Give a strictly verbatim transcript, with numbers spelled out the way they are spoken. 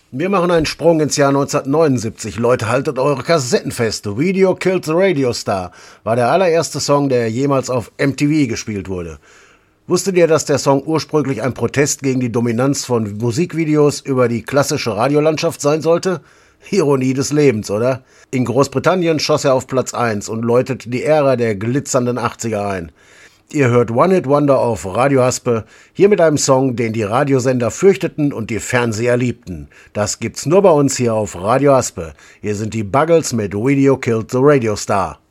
Wir machen einen Sprung ins Jahr neunzehnhundertneunundsiebzig. Leute, haltet eure Kassetten fest. Video Killed the Radio Star war der allererste Song, der jemals auf M T V gespielt wurde. Wusstet ihr, dass der Song ursprünglich ein Protest gegen die Dominanz von Musikvideos über die klassische Radiolandschaft sein sollte? Ironie des Lebens, oder? In Großbritannien schoss er auf Platz eins und läutete die Ära der glitzernden achtziger ein. Ihr hört One Hit Wonder auf Radio Haspe, hier mit einem Song, den die Radiosender fürchteten und die Fernseher liebten. Das gibt's nur bei uns hier auf Radio Haspe. Hier sind die Buggles mit Video Killed the Radio Star.